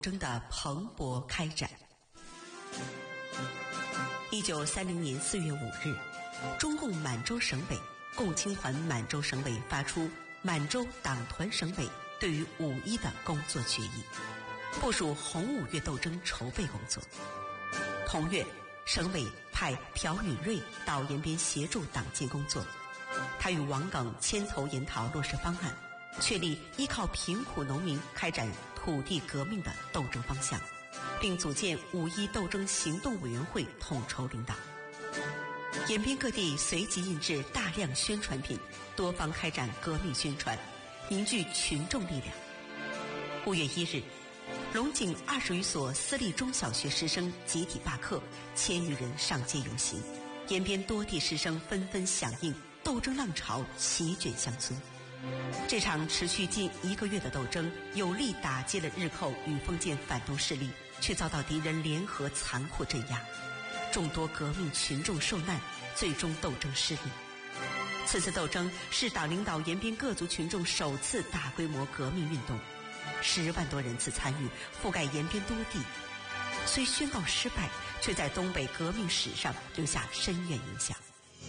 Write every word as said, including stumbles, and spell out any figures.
争的蓬勃开展。一九三零年四月五日，中共满洲省委、共青团满洲省委发出满洲党团省委对于五一的工作决议，部署红五月斗争筹备工作。同月，省委派朴允瑞到延边协助党建工作，他与王耿牵头研讨落实方案，确立依靠贫苦农民开展土地革命的斗争方向，并组建五一斗争行动委员会统筹领导。延边各地随即印制大量宣传品，多方开展革命宣传，凝聚群众力量。五月一日，龙井二十余所私立中小学师生集体罢课，千余人上街游行，延边多地师生纷纷响应，斗争浪潮席卷乡村。这场持续近一个月的斗争，有力打击了日寇与封建反动势力，却遭到敌人联合残酷镇压，众多革命群众受难，最终斗争失利。此次斗争是党领导延边各族群众首次大规模革命运动，十万多人次参与，覆盖延边多地。虽宣告失败，却在东北革命史上留下深远影响。